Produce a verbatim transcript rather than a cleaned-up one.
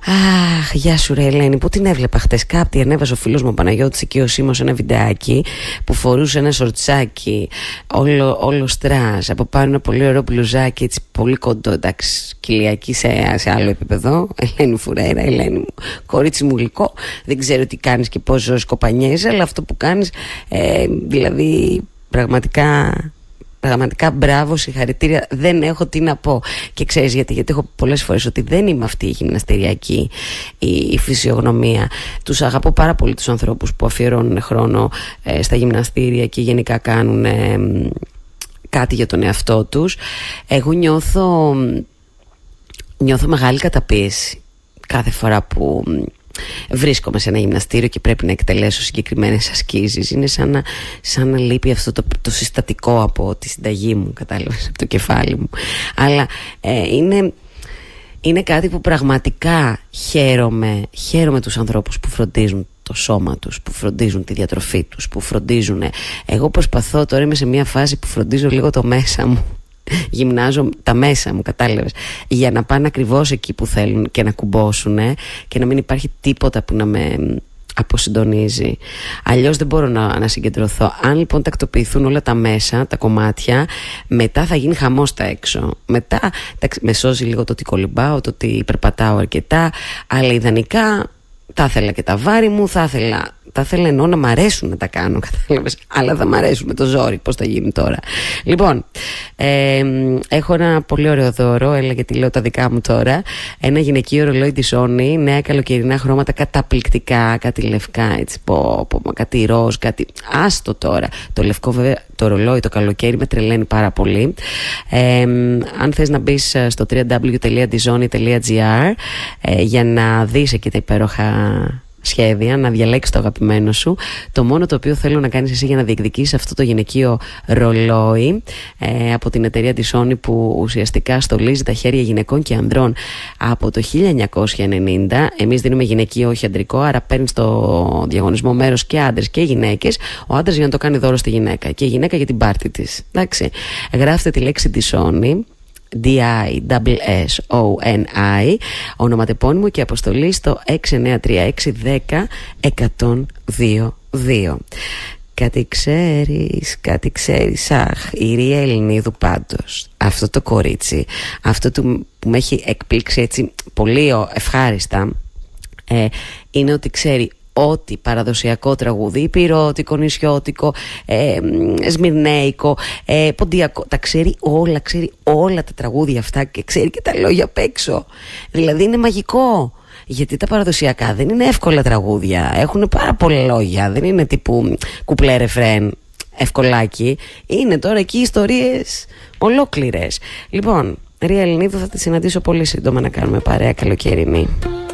Αχ, γεια σου ρε Ελένη. Πού την έβλεπα χτες? Κάτι ανέβασε ο φίλος μου ο Παναγιώτης εκεί ο Σίμος ένα βιντεάκι που φορούσε ένα σορτσάκι όλο, όλο στρας, από πάνω ένα πολύ ωραίο μπλουζάκι, έτσι πολύ κοντό, εντάξει, κοιλιακή σε, σε άλλο επίπεδο. Ελένη Φουρέιρα, Ελένη μου, κορίτσι μου γλυκό, δεν ξέρω τι κάνεις και πόσο σκοπανιέσαι, αλλά αυτό που κάνεις, ε, δηλαδή πραγματικά... Πραγματικά μπράβο, συγχαρητήρια, δεν έχω τι να πω. Και ξέρεις γιατί? Γιατί έχω πολλές φορές ότι δεν είμαι αυτή η γυμναστηριακή, η, η φυσιογνωμία. Τους αγαπώ πάρα πολύ τους ανθρώπους που αφιερώνουν χρόνο ε, στα γυμναστήρια και γενικά κάνουν ε, κάτι για τον εαυτό τους. Εγώ νιώθω, νιώθω μεγάλη καταπίεση κάθε φορά που βρίσκομαι σε ένα γυμναστήριο και πρέπει να εκτελέσω συγκεκριμένες ασκήσεις. Είναι σαν να, σαν να λείπει αυτό το, το συστατικό από τη συνταγή μου, κατάλαβες, από το κεφάλι μου. Αλλά ε, είναι, είναι κάτι που πραγματικά χαίρομαι, χαίρομαι τους ανθρώπους που φροντίζουν το σώμα τους, που φροντίζουν τη διατροφή τους, που φροντίζουν. Εγώ προσπαθώ, τώρα είμαι σε μια φάση που φροντίζω λίγο το μέσα μου. Γυμνάζω τα μέσα μου, κατάλαβες, για να πάνε ακριβώς εκεί που θέλουν και να κουμπώσουν και να μην υπάρχει τίποτα που να με αποσυντονίζει. Αλλιώς δεν μπορώ να, να συγκεντρωθώ. Αν λοιπόν τακτοποιηθούν όλα τα μέσα, τα κομμάτια, μετά θα γίνει χαμός τα έξω. Μετά ταξ, με σώζει λίγο το ότι κολυμπάω, το ότι περπατάω αρκετά, αλλά ιδανικά θα ήθελα και τα βάρη μου, θα ήθελα, θα ήθελα εννοώ να μ' αρέσουν να τα κάνω, κατάλαβες, αλλά θα μ' αρέσουν με το ζόρι, πώς θα γίνει τώρα. Λοιπόν, ε, έχω ένα πολύ ωραίο δώρο, έλα γιατί λέω τα δικά μου τώρα. Ένα γυναικείο ρολόι της Sony, νέα καλοκαιρινά χρώματα καταπληκτικά, κάτι λευκά, έτσι, πω, πω, κάτι ροζ, κάτι, άστο τώρα. Το λευκό βέβαια, το ρολόι το καλοκαίρι με τρελαίνει πάρα πολύ. Ε, αν θες να μπεις στο double-u double-u double-u τελεία ντιζόνι τελεία τζι άρ ε, για να δεις εκεί τα υπέροχα σχέδια, να διαλέξεις το αγαπημένο σου. Το μόνο το οποίο θέλω να κάνεις εσύ για να διεκδικήσεις αυτό το γυναικείο ρολόι ε, από την εταιρεία της Sony, που ουσιαστικά στολίζει τα χέρια γυναικών και ανδρών από το χίλια εννιακόσια ενενήντα. Εμείς δίνουμε γυναικείο, όχι αντρικό, άρα παίρνεις στο διαγωνισμό μέρος και άντρες και γυναίκες. Ο άντρας για να το κάνει δώρο στη γυναίκα και η γυναίκα για την πάρτι της. Εντάξει. Γράφτε τη λέξη της Sony, ντι άι ες ες ο εν άι, ονοματεπώνυμο και αποστολή στο έξι εννιά τρία έξι ένα μηδέν ένα μηδέν δύο δύο. Κάτι ξέρεις, κάτι ξέρεις. Αχ, η Ρία Ελληνίδου πάντως, αυτό το κορίτσι, αυτό του, που με έχει εκπλήξει έτσι πολύ ευχάριστα, ε, είναι ότι ξέρει ό,τι παραδοσιακό τραγούδι, υπηρώτικο, νησιώτικο, ε, σμυρνέικο, ε, ποντιακό, τα ξέρει όλα, ξέρει όλα τα τραγούδια αυτά και ξέρει και τα λόγια απ' έξω. Δηλαδή είναι μαγικό, γιατί τα παραδοσιακά δεν είναι εύκολα τραγούδια, έχουν πάρα πολλά λόγια, δεν είναι τύπου κουπλέ ρεφρέν, ευκολάκι. Είναι τώρα εκεί ιστορίες ολόκληρες. Λοιπόν, Ρία Ελληνίδου θα τη συναντήσω πολύ σύντομα να κάνουμε παρέα καλοκαιρινή.